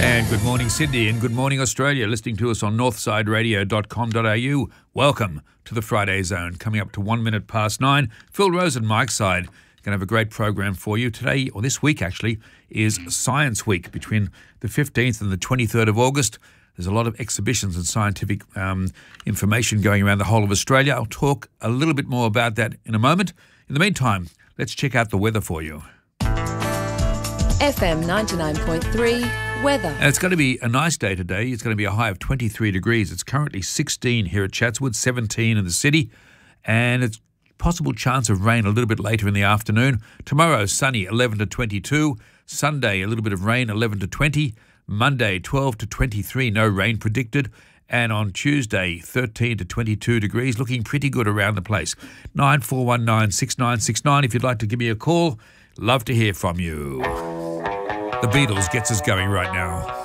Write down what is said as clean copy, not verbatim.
And good morning, Sydney, and good morning, Australia. Listening to us on northsideradio.com.au. Welcome to the Friday Zone. Coming up to 1 minute past 9. Phil Rose and Mike Side going to have a great program for you. Today, or this week actually, is Science Week between the 15th and the 23rd of August. There's a lot of exhibitions and scientific information going around the whole of Australia. I'll talk a little bit more about that in a moment. In the meantime, let's check out the weather for you. FM 99.3 weather. And it's going to be a nice day today. It's going to be a high of 23 degrees. It's currently 16 here at Chatswood, 17 in the city, and it's possible chance of rain a little bit later in the afternoon. Tomorrow, sunny, 11 to 22. Sunday, a little bit of rain, 11 to 20. Monday, 12 to 23, no rain predicted. And on Tuesday, 13 to 22 degrees, looking pretty good around the place. 9419 if you'd like to give me a call. Love to hear from you. The Beatles gets us going right now.